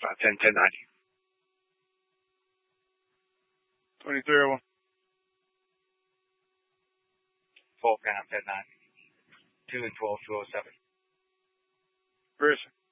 1090. 2301. 12 pound 1090. 2 and 12 207. Where is it?